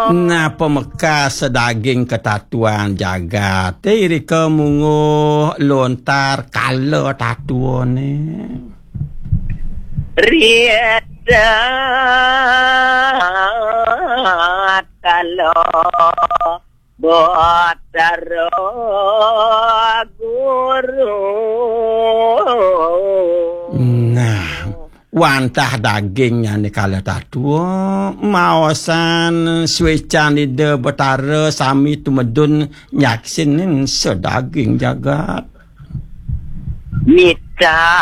Napa meka sedaging ketatuan jagat. Tiri kemunguh lontar kala tatuane. Riedat kala botaro guru. Nah, wantah dagingnya ni kala tatua mawasan suican ide betara sami tumedun nyaksinin sedaging jagat Mita